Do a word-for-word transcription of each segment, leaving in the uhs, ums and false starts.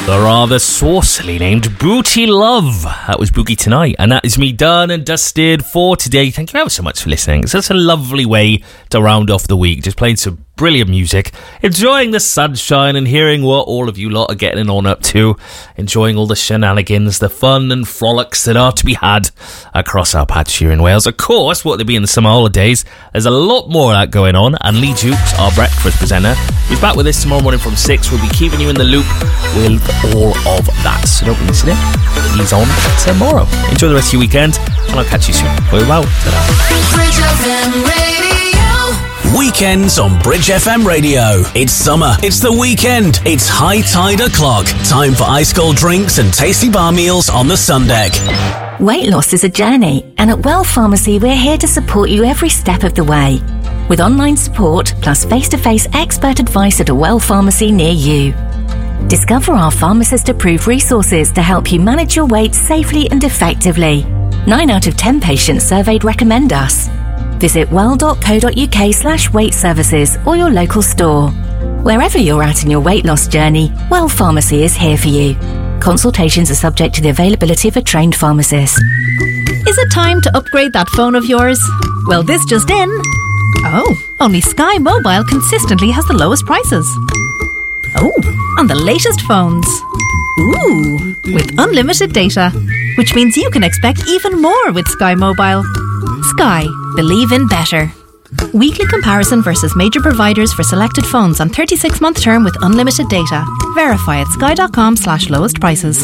The rather saucily named Booty Love. That was Boogie Tonight, and that is me done and dusted for today. Thank you ever so much for listening. It's such a lovely way to round off the week, just playing some brilliant music, enjoying the sunshine and hearing what all of you lot are getting on up to, enjoying all the shenanigans, the fun and frolics that are to be had across our patch here in Wales. Of course, what they be in the summer holidays, there's a lot more of that going on, and Lee Jukes, our breakfast presenter, is back with us tomorrow morning from six. We'll be keeping you in the loop with all of that, so don't be missing it. He's on tomorrow. Enjoy the rest of your weekend, and I'll catch you soon. Well, ta-da. Weekends on Bridge F M Radio. It's summer, it's the weekend, it's high tide o'clock. Time for ice cold drinks and tasty bar meals on the sun deck. Weight loss is a journey, and at Well Pharmacy we're here to support you every step of the way. With online support plus face-to-face expert advice at a Well Pharmacy near you. Discover our pharmacist-approved resources to help you manage your weight safely and effectively. Nine out of ten patients surveyed recommend us. Visit well.co.uk slash weight services or your local store. Wherever you're at in your weight loss journey, Well Pharmacy is here for you. Consultations are subject to the availability of a trained pharmacist. Is it time to upgrade that phone of yours? Well, this just in. Oh, only Sky Mobile consistently has the lowest prices. Oh, on the latest phones. Ooh, with unlimited data, which means you can expect even more with Sky Mobile. Sky, believe in better. Weekly comparison versus major providers for selected phones on thirty-six month term with unlimited data. Verify at sky.com slash lowest prices.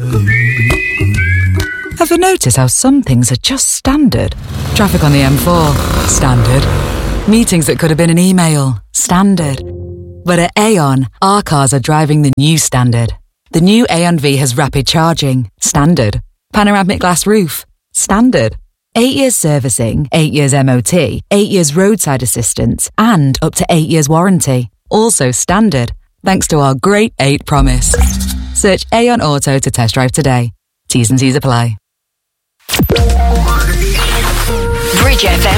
Have you noticed how some things are just standard? Traffic on the M four, standard. Meetings that could have been an email, standard. But at Aon, our cars are driving the new standard. The new Aon V has rapid charging, standard. Panoramic glass roof, standard. Eight years servicing, eight years M O T, eight years roadside assistance, and up to eight years warranty. Also standard, thanks to our great eight promise. Search Aon Auto to test drive today. T's and C's apply. Bridge F M.